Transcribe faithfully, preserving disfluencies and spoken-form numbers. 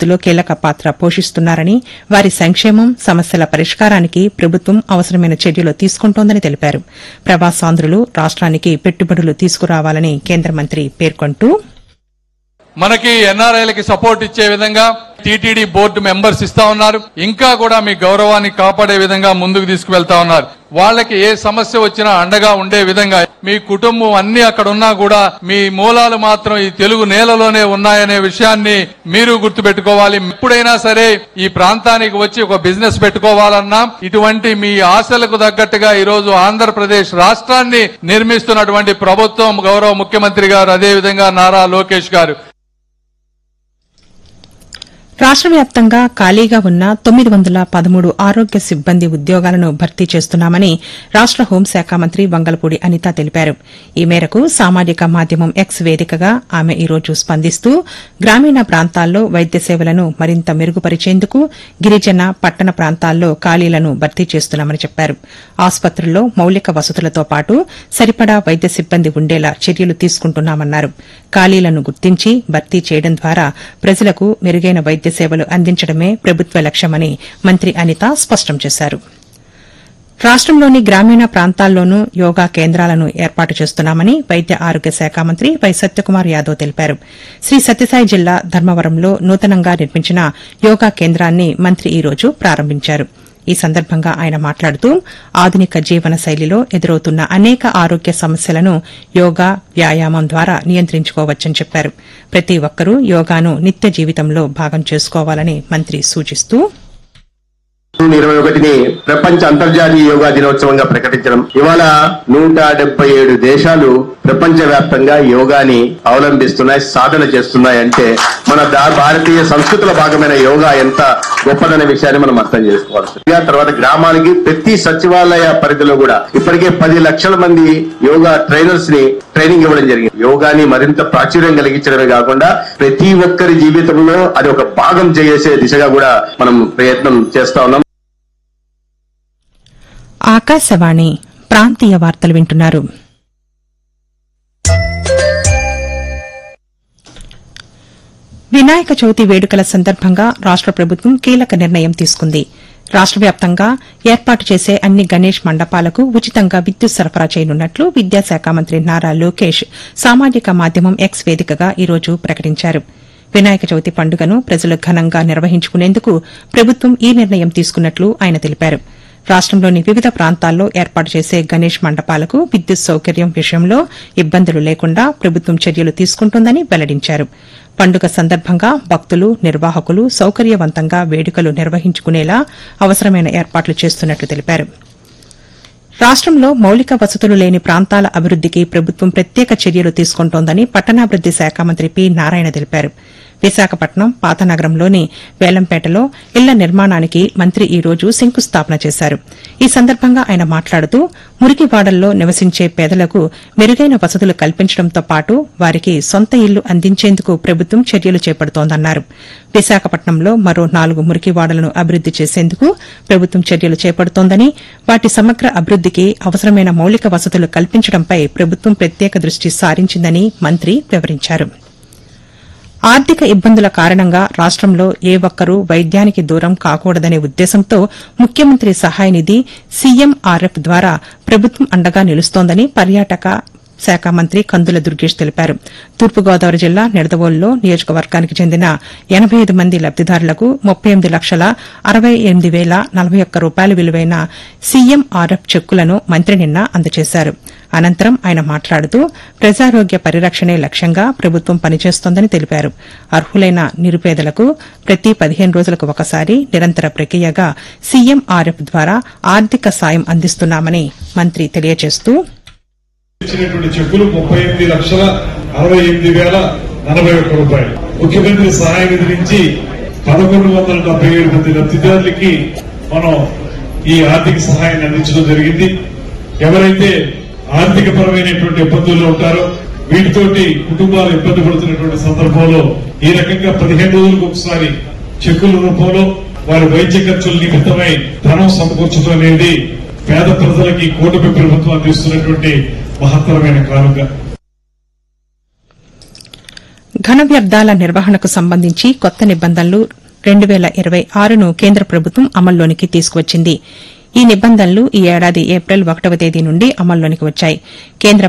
అభివృద్దిలో కీలక పాత్ర పోషిస్తున్నారని వారి సంక్షేమం సమస్యల పరిష్కారానికి ప్రభుత్వం అవసరమైన చర్యలు తీసుకుంటోందని తెలిపారు. ప్రవాసాంధ్రులు రాష్ట్రానికి పెట్టుబడులు తీసుకురావాలని కేంద్ర మంత్రి పేర్కొంటూ మనకి ఎన్ఆర్ఐలకి సపోర్ట్ ఇచ్చే విధంగా టీటీడీ బోర్డు మెంబర్స్ ఇస్తా ఉన్నారు. ఇంకా కూడా మీ గౌరవాన్ని కాపాడే విధంగా ముందుకు తీసుకువెళ్తా ఉన్నారు. వాళ్ళకి ఏ సమస్య వచ్చినా అండగా ఉండే విధంగా మీ కుటుంబం అన్ని అక్కడ ఉన్నా కూడా మీ మూలాలు మాత్రం ఈ తెలుగు నేలలోనే ఉన్నాయనే విషయాన్ని మీరు గుర్తుపెట్టుకోవాలి. ఎప్పుడైనా సరే ఈ ప్రాంతానికి వచ్చి ఒక బిజినెస్ పెట్టుకోవాలన్నా ఇటువంటి మీ ఆశలకు తగ్గట్టుగా ఈ రోజు ఆంధ్రప్రదేశ్ రాష్ట్రాన్ని నిర్మిస్తున్నటువంటి ప్రభుత్వం గౌరవ ముఖ్యమంత్రి గారు అదే విధంగా నారా లోకేష్ గారు రాష్ట వ్యాప్తంగా ఖాళీగా ఉన్న తొమ్మిది వందల పదమూడు ఆరోగ్య సిబ్బంది ఉద్యోగాలను భర్తీ చేస్తున్నామని రాష్ట హోంశాఖ మంత్రి వంగలపూడి అనిత తెలిపారు. ఈ మేరకు సామాజిక మాధ్యమం ఎక్స్ వేదికగా ఆమె ఈ రోజు స్పందిస్తూ గ్రామీణ ప్రాంతాల్లో వైద్య సేవలను మరింత మెరుగుపరిచేందుకు గిరిజన పట్టణ ప్రాంతాల్లో ఖాళీలను భర్తీ చేస్తున్నామని చెప్పారు. ఆసుపత్రుల్లో మౌలిక వసతులతో పాటు సరిపడా వైద్య సిబ్బంది ఉండేలా చర్యలు తీసుకుంటున్నామన్నారు. ఖాళీలను గుర్తించి భర్తీ చేయడం ద్వారా ప్రజలకు మెరుగైన వైద్య సేవలు అందించడమే ప్రభుత్వ లక్ష్యమని మంత్రి అనిత స్పష్టం చేశారు. రాష్టంలోని గ్రామీణ ప్రాంతాల్లోనూ యోగా కేంద్రాలను ఏర్పాటు చేస్తున్నామని వైద్య ఆరోగ్య శాఖ మంత్రి వై సత్యకుమార్ యాదవ్ తెలిపారు. శ్రీ సత్యసాయి జిల్లా ధర్మవరంలో నూతనంగా నిర్మించిన యోగా కేంద్రాన్ని మంత్రి ఈ రోజు ప్రారంభించారు. ఈ సందర్భంగా ఆయన మాట్లాడుతూ ఆధునిక జీవన శైలిలో ఎదురవుతున్న అనేక ఆరోగ్య సమస్యలను యోగా వ్యాయామం ద్వారా నియంత్రించుకోవచ్చని చెప్పారు. ప్రతి ఒక్కరూ యోగాను నిత్య జీవితంలో భాగం చేసుకోవాలని మంత్రి సూచిస్తూ జూన్ ఇరవై ఒకటిని ప్రపంచ అంతర్జాతీయ యోగా దినోత్సవంగా ప్రకటించడం, ఇవాళ నూట డెబ్బై ఏడు దేశాలు ప్రపంచ వ్యాప్తంగా యోగాని అవలంబిస్తున్నాయి, సాధన చేస్తున్నాయి. అంటే మన భారతీయ సంస్కృతిలో భాగమైన యోగా ఎంత గొప్పదనే విషయాన్ని మనం అర్థం చేసుకోవాలి. తర్వాత గ్రామానికి ప్రతి సచివాలయ పరిధిలో కూడా ఇప్పటికే పది లక్షల మంది యోగా ట్రైనర్స్ ని ట్రైనింగ్ ఇవ్వడం జరిగింది. యోగాని మరింత ప్రాచుర్యం కలిగించడమే కాకుండా ప్రతి ఒక్కరి జీవితంలో అది ఒక భాగం చేసే దిశగా కూడా మనం ప్రయత్నం చేస్తా ఉన్నాం. ఆకాశవాణి ప్రాంతీయ వార్తలు వింటున్నారు. వినాయక చవితి వేడుకల సందర్భంగా రాష్ట ప్రభుత్వం కీలక నిర్ణయం తీసుకుంది. రాష్ట వ్యాప్తంగా ఏర్పాటు చేసే అన్ని గణేష్ మండపాలకు ఉచితంగా విద్యుత్ సరఫరా చేయనున్నట్లు విద్యాశాఖ మంత్రి నారా లోకేష్ సామాజిక మాధ్యమం ఎక్స్ వేదికగా ఈ రోజు ప్రకటించారు. వినాయక చవితి పండుగను ప్రజలు ఘనంగా నిర్వహించుకునేందుకు ప్రభుత్వం ఈ నిర్ణయం తీసుకున్నట్లు ఆయన తెలిపారు. రాష్టంలోని వివిధ ప్రాంతాల్లో ఏర్పాటు చేసే గణేష్ మండపాలకు విద్యుత్ సౌకర్యం విషయంలో ఇబ్బందులు లేకుండా ప్రభుత్వం చర్యలు తీసుకుంటోందని వెల్లడించారు. పండుగ సందర్భంగా భక్తులు నిర్వాహకులు సౌకర్యవంతంగా వేడుకలు నిర్వహించుకునేలా అవసరమైన ఏర్పాట్లు చేస్తున్నట్లు తెలిపారు. రాష్టంలో మౌలిక వసతులు లేని ప్రాంతాల అభివృద్దికి ప్రభుత్వం ప్రత్యేక చర్యలు తీసుకుంటోందని పట్టణాభివృద్ది శాఖ మంత్రి పి నారాయణ తెలిపారు. విశాఖపట్నం పాతనగరంలోని వేలంపేటలో ఇళ్ల నిర్మాణానికి మంత్రి ఈ రోజు శంకుస్థాపన చేశారు. ఈ సందర్భంగా ఆయన మాట్లాడుతూ మురికివాడల్లో నివసించే పేదలకు మెరుగైన వసతులు కల్పించడంతో పాటు వారికి సొంత ఇళ్లు అందించేందుకు ప్రభుత్వం చర్యలు చేపడుతోందన్నారు. విశాఖపట్నంలో మరో నాలుగు మురికివాడలను అభివృద్ది చేసేందుకు ప్రభుత్వం చర్యలు చేపడుతోందని, వాటి సమగ్ర అభివృద్దికి అవసరమైన మౌలిక వసతులు కల్పించడంపై ప్రభుత్వం ప్రత్యేక దృష్టి సారించిందని మంత్రి వివరించారు. ఆర్థిక ఇబ్బందుల కారణంగా రాష్టంలో ఏ ఒక్కరూ వైద్యానికి దూరం కాకూడదనే ఉద్దేశంతో ముఖ్యమంత్రి సహాయ నిధి సీఎంఆర్ఎఫ్ ద్వారా ప్రభుత్వం అండగా నిలుస్తోందని పర్యాటక శాఖ మంత్రి కందుల దుర్గేష్ తెలిపారు. తూర్పుగోదావరి జిల్లా నిడదవోలులో నియోజకవర్గానికి చెందిన ఎనబై ఐదు మంది లబ్దిదారులకు ముప్పై ఎనిమిది లక్షల అరవై ఎనిమిది వేల నలభై ఒక్క రూపాయల విలువైన సీఎంఆర్ఎఫ్ చెక్కులను మంత్రి నిన్న అందజేశారు. అనంతరం ఆయన మాట్లాడుతూ ప్రజారోగ్య పరిరక్షణే లక్ష్యంగా ప్రభుత్వం పనిచేస్తోందని తెలిపారు. అర్హులైన నిరుపేదలకు ప్రతి పదిహేను రోజులకు ఒకసారి నిరంతర ప్రక్రియగా సీఎంఆర్ఎఫ్ ద్వారా ఆర్థిక సాయం అందిస్తున్నామని మంత్రి తెలియజేస్తూ ఇచ్చినటువంటి చెక్కులు ముప్పై ఎనిమిది లక్షల అరవై ఎనిమిది వేల నలభై ఒక్క రూపాయలు ముఖ్యమంత్రి సహాయ నిధి నుంచి పదకొండు వందల డెబ్బై ఏడు మంది లబ్దిదారులకి మనం ఈ ఆర్థిక సహాయాన్ని అందించడం జరిగింది. ఎవరైతే ఆర్థిక పరమైనటువంటి ఇబ్బందుల్లో ఉంటారో వీటితోటి కుటుంబాలు ఇబ్బంది పడుతున్నటువంటి సందర్భంలో ఈ రకంగా పదిహేను రోజులకు ఒకసారి చెక్కుల రూపంలో వారి వైద్య ఖర్చుల నిమిత్తమై ధనం సమకూర్చడం అనేది పేద ప్రజలకి కూటమి ప్రభుత్వం అందిస్తున్నటువంటి మహత్తరమైన కానుక. ఘన వ్యర్థాల నిర్వహణకు సంబంధించి కొత్త నిబంధనలు రెండు పేల ఇరవై ఆరును కేంద్ర ప్రభుత్వం అమల్లోనికి తీసుకువచ్చింది. ఈ నిబంధనలు ఈ ఏడాది ఏప్రిల్ ఒకటవ తేదీ నుండి అమల్లోనికి వచ్చాయి. కేంద్ర